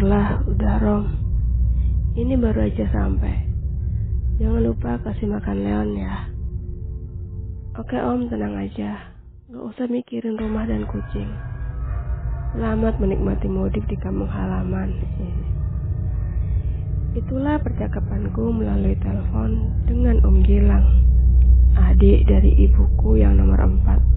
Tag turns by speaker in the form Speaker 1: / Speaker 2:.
Speaker 1: Syukurlah, udah Rom. Ini baru aja sampai. Jangan lupa kasih makan Leon ya. Oke Om, tenang aja. Gak usah mikirin rumah dan kucing. Selamat menikmati mudik di kampung halaman. Itulah percakapanku melalui telepon dengan Om Gilang, adik dari ibuku yang nomor 4.